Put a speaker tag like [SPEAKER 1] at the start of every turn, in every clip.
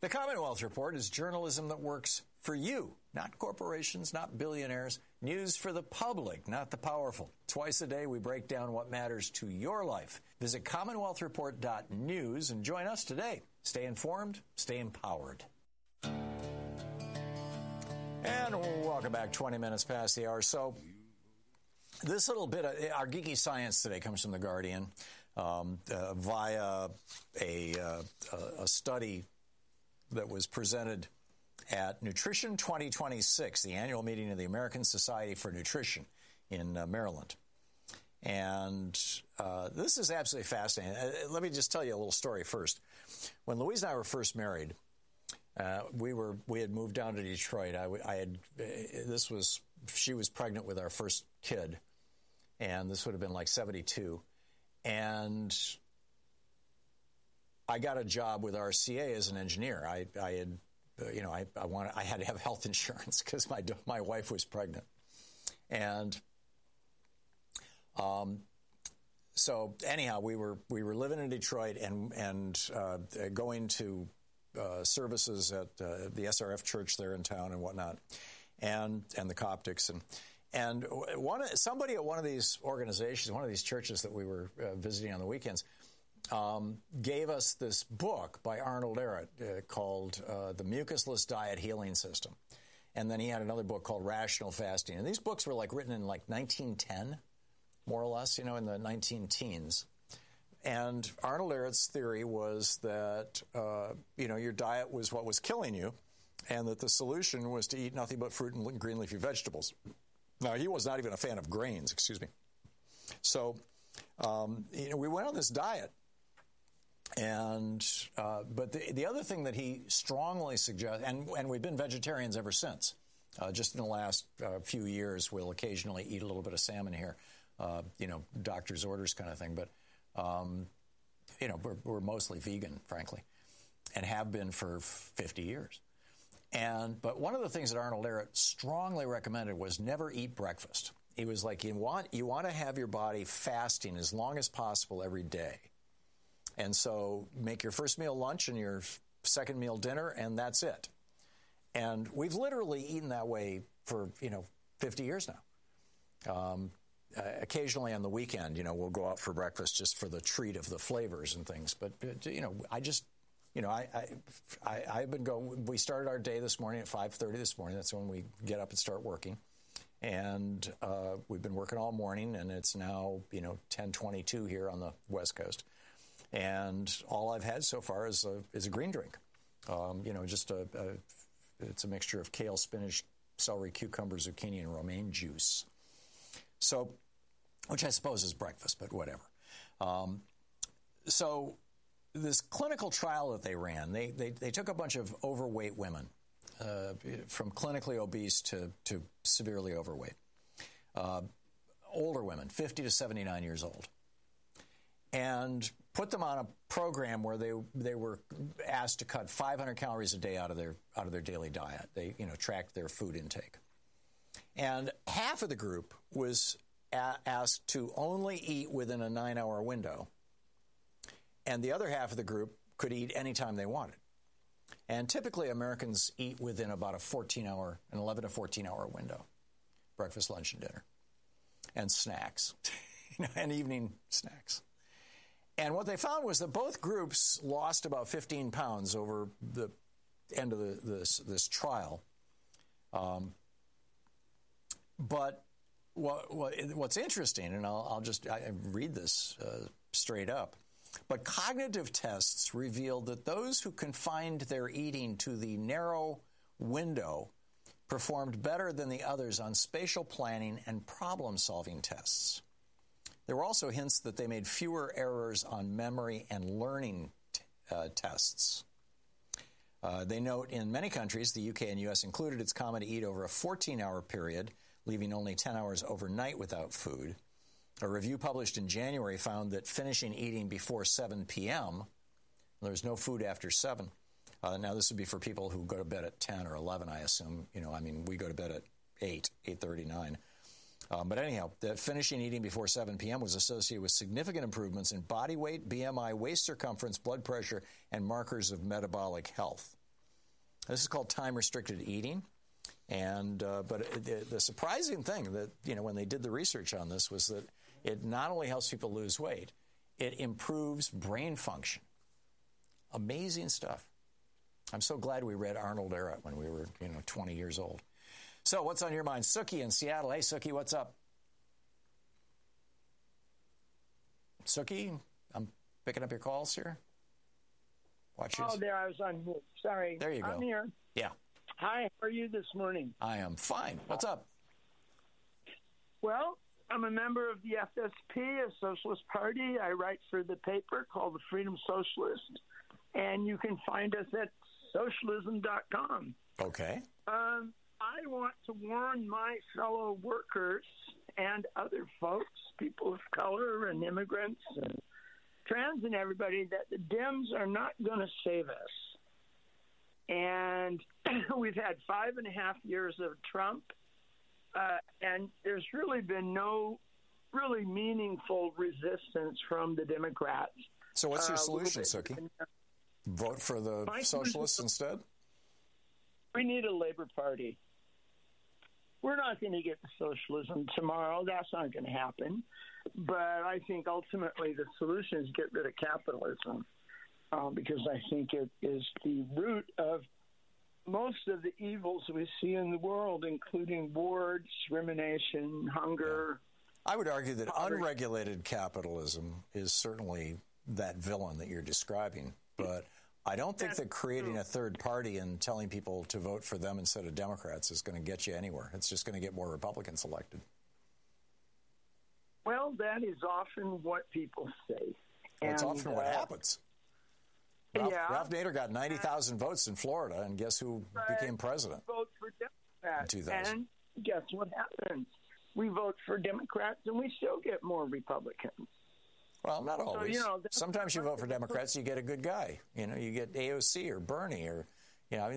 [SPEAKER 1] The Commonwealth Report is journalism that works for you, not corporations, not billionaires. News for the public, not the powerful. Twice a day, we break down what matters to your life. Visit CommonwealthReport.news and join us today. Stay informed, stay empowered. And welcome back, 20 minutes past the hour. So this little bit of our geeky science today comes from The Guardian via a study that was presented at Nutrition 2026, the annual meeting of the American Society for Nutrition in Maryland. And this is absolutely fascinating. Let me just tell you a little story first. When Louise and I were first married, we had moved down to Detroit. She was pregnant with our first kid, and this would have been like 72. And I got a job with RCA as an engineer. I had to have health insurance because my wife was pregnant, and so anyhow, we were living in Detroit and going to services at the SRF church there in town and whatnot, and the Coptics and somebody at one of these organizations, one of these churches that we were visiting on the weekends, gave us this book by Arnold Ehret called The Mucusless Diet Healing System. And then he had another book called Rational Fasting. And these books were written in 1910, more or less, in the 19-teens. And Arnold Ehret's theory was that, your diet was what was killing you, and that the solution was to eat nothing but fruit and green leafy vegetables. Now, he was not even a fan of grains, excuse me. So, we went on this diet. And but the other thing that he strongly suggests, and we've been vegetarians ever since. Just in the last few years, we'll occasionally eat a little bit of salmon here, doctor's orders kind of thing. But we're mostly vegan, frankly, and have been for 50 years. But one of the things that Arnold Ehret strongly recommended was never eat breakfast. He was like, you want to have your body fasting as long as possible every day. And so make your first meal lunch and your second meal dinner, and that's it. And we've literally eaten that way for, 50 years now. Occasionally on the weekend, we'll go out for breakfast just for the treat of the flavors and things. But, I've been going, we started our day this morning at 5:30 this morning. That's when we get up and start working. And we've been working all morning, and it's now, 10:22 here on the West Coast. And all I've had so far is a green drink. It's a mixture of kale, spinach, celery, cucumber, zucchini, and romaine juice. So, which I suppose is breakfast, but whatever. So this clinical trial that they ran, they took a bunch of overweight women, from clinically obese to severely overweight, older women, 50 to 79 years old, and put them on a program where they were asked to cut 500 calories a day out of their daily diet. They tracked their food intake, and half of the group was asked to only eat within a 9-hour window, and the other half of the group could eat anytime they wanted. And typically Americans eat within about an 11 to 14 hour window, breakfast, lunch, and dinner, and snacks, and evening snacks. And what they found was that both groups lost about 15 pounds over the end of this trial. But what's interesting, and I'll read this straight up, but cognitive tests revealed that those who confined their eating to the narrow window performed better than the others on spatial planning and problem-solving tests. There were also hints that they made fewer errors on memory and learning tests. They note in many countries, the UK and US included, it's common to eat over a 14-hour period, leaving only 10 hours overnight without food. A review published in January found that finishing eating before 7 p.m., there's no food after 7. Now, this would be for people who go to bed at 10 or 11, I assume. We go to bed at 8:30, 9. But anyhow, that finishing eating before 7 p.m. was associated with significant improvements in body weight, BMI, waist circumference, blood pressure, and markers of metabolic health. This is called time-restricted eating. And but the surprising thing that, when they did the research on this was that it not only helps people lose weight, it improves brain function. Amazing stuff. I'm so glad we read Arnold Ehret when we were, 20 years old. So what's on your mind? Suki in Seattle. Hey, Suki, what's up? Suki, I'm picking up your calls here. Watch yours.
[SPEAKER 2] Oh, there, I was on mute. Sorry.
[SPEAKER 1] There you go.
[SPEAKER 2] I'm here.
[SPEAKER 1] Yeah.
[SPEAKER 2] Hi, how are you this morning?
[SPEAKER 1] I am fine. What's up?
[SPEAKER 2] Well, I'm a member of the FSP, a socialist party. I write for the paper called the Freedom Socialist, and you can find us at socialism.com.
[SPEAKER 1] Okay.
[SPEAKER 2] I want to warn my fellow workers and other folks, people of color and immigrants and trans and everybody, that the Dems are not going to save us. And we've had 5.5 years of Trump, and there's really been no really meaningful resistance from the Democrats.
[SPEAKER 1] So what's your solution, Suki? Vote for the socialists instead?
[SPEAKER 2] We need a Labor Party. We're not going to get to socialism tomorrow. That's not going to happen. But I think ultimately the solution is get rid of capitalism, because I think it is the root of most of the evils we see in the world, including war, discrimination, hunger.
[SPEAKER 1] I would argue that unregulated capitalism is certainly that villain that you're describing, but I don't think that creating a third party and telling people to vote for them instead of Democrats is going to get you anywhere. It's just going to get more Republicans elected.
[SPEAKER 2] Well, that is often what people say.
[SPEAKER 1] Well, it's often what happens. Ralph Nader got 90,000 votes in Florida, and guess who became president?
[SPEAKER 2] Vote for Democrats.
[SPEAKER 1] In 2000.
[SPEAKER 2] And guess what happens? We vote for Democrats, and we still get more Republicans.
[SPEAKER 1] Well, not always.
[SPEAKER 2] So,
[SPEAKER 1] sometimes you vote for Democrats, you get a good guy. You get AOC or Bernie or, I've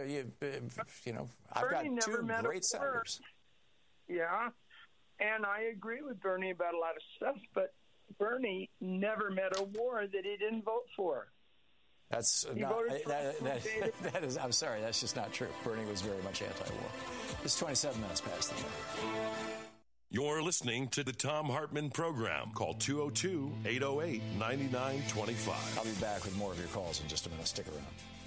[SPEAKER 1] got two great senators.
[SPEAKER 2] Yeah, and I agree with Bernie about a lot of stuff, but Bernie never met a war that he didn't vote for.
[SPEAKER 1] That's not, that is, I'm sorry, that's just not true. Bernie was very much anti-war. It's 27 minutes past the hour.
[SPEAKER 3] You're listening to the Thom Hartmann Program. Call 202-808-9925.
[SPEAKER 1] I'll be back with more of your calls in just a minute. Stick around.